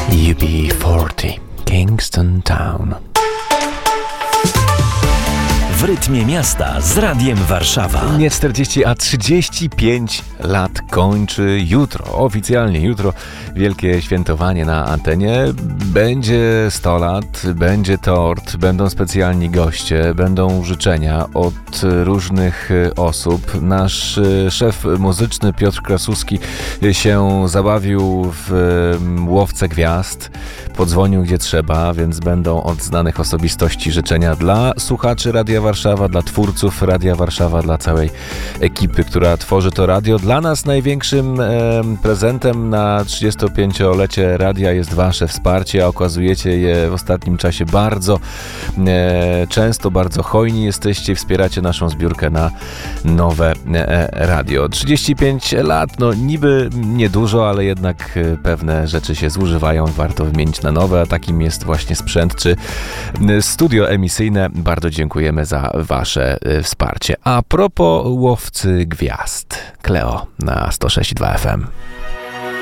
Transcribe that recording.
UB40 Kingston Town. W rytmie miasta z Radiem Warszawa. Nie 40, a 35 lat kończy jutro. Oficjalnie jutro wielkie świętowanie na antenie. Będzie 100 lat, będzie tort, będą specjalni goście, będą życzenia od różnych osób. Nasz szef muzyczny Piotr Krasuski się zabawił w łowcę gwiazd. Podzwonił gdzie trzeba, więc będą od znanych osobistości życzenia dla słuchaczy Radia Warszawa, dla twórców Radia Warszawa, dla całej ekipy, która tworzy to radio. Dla nas największym prezentem na 35-lecie radia jest wasze wsparcie, a okazujecie je w ostatnim czasie bardzo często, bardzo hojni jesteście, wspieracie naszą zbiórkę na nowe radio. 35 lat, no niby niedużo, ale jednak pewne rzeczy się zużywają, warto wymienić na nowe, a takim jest właśnie sprzęt czy studio emisyjne. Bardzo dziękujemy za wasze wsparcie. A propos łowcy gwiazd, Cleo na 106.2 FM.